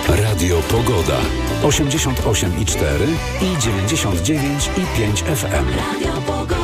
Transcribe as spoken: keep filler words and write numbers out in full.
Radio Pogoda. osiemdziesiąt osiem i cztery i dziewięćdziesiąt dziewięć i pięć F M. Radio Pogoda.